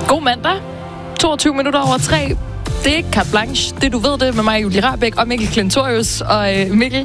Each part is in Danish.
God mandag. 22 minutter over 3. Det er ikke carte blanche. Det du ved det med mig, Julie Rahbek og Mikkel Klintorius. Og Mikkel,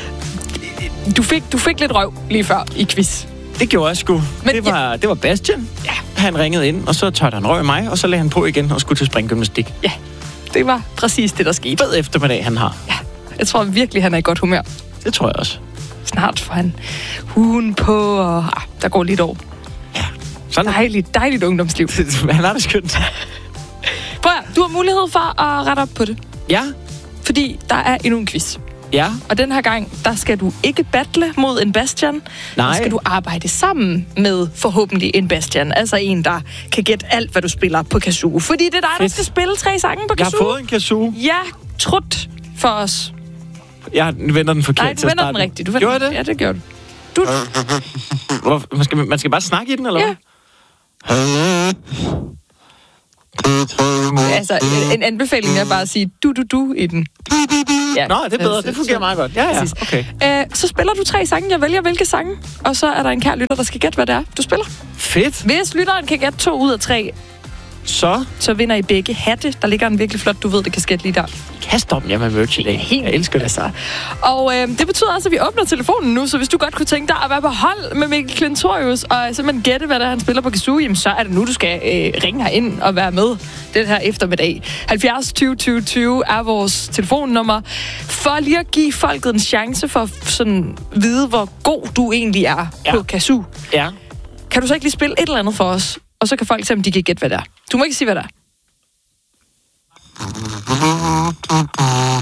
du fik lidt røv lige før i quiz. Det gjorde jeg sgu. Det var Bastian. Ja. Han ringede ind, og så tørte han røv i mig, og så lagde han på igen og skulle til springgymnastik. Ja, det var præcis det, der skete. Fed eftermiddag, han har. Ja, jeg tror virkelig, han er i godt humør. Det tror jeg også. Snart får han huen på, og der går lidt over. Ja. Sådan Dejligt ungdomsliv. Han har det skønt. Prøv at, du har mulighed for at rette op på det. Ja. Fordi der er endnu en quiz. Ja. Og den her gang, der skal du ikke battle mod en Bastian. Nej. Der skal du arbejde sammen med forhåbentlig en Bastian. Altså en, der kan gætte alt, hvad du spiller på kazoo. Fordi det er dig, der skal spille 3 sange på kazoo. Jeg har fået en kazoo. Ja, trut for os. Jeg vender den forkert. Nej, du vender den rigtigt. Gjorde det? Ja, det gjorde du. Man skal bare snakke i den, eller hvad? Altså, en anbefaling er bare at sige du i den. Ja, nå, det er bedre. Det fungerer meget godt. Ja. Okay. Så spiller du 3 sange. Jeg vælger hvilke sange. Og så er der en kær lytter, der skal gætte, hvad det er, du spiller. Fedt. Hvis lytteren kan gætte 2 ud af 3, så vinder I begge hatte. Der ligger en virkelig flot, du ved, det kasket lige der. Kast om jer med merch i dag. Jeg elsker det. Altså. Og det betyder også, at vi åbner telefonen nu, så hvis du godt kunne tænke dig at være på hold med Mikkel Klintorius, og simpelthen gætte, hvad det er, han spiller på kazoo, jamen så er det nu, du skal ringe herind og være med den her eftermiddag. 70 20 20 20 er vores telefonnummer. For lige at give folket en chance for sådan vide, hvor god du egentlig er på kazoo. Ja. Kan du så ikke lige spille et eller andet for os? Og så kan folk se, om de kan gætte, hvad det er. Du må ikke sige, hvad det er.